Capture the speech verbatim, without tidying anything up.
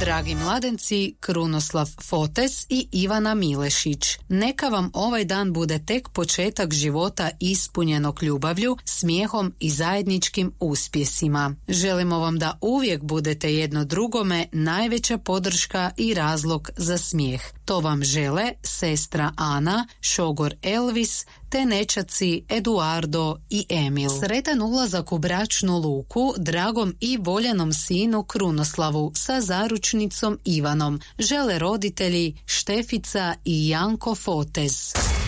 Dragi mladenci, Krunoslav Fotes i Ivana Milešić, neka vam ovaj dan bude tek početak života ispunjenog ljubavlju, smijehom i zajedničkim uspjesima. Želimo vam da uvijek budete jedno drugome najveća podrška i razlog za smijeh. To vam žele sestra Ana, šogor Elvis, te nećaci Eduardo i Emil. Sretan ulazak u bračnu luku dragom i voljenom sinu Krunoslavu sa zaručnicom Ivanom žele roditelji Štefica i Janko Fotez.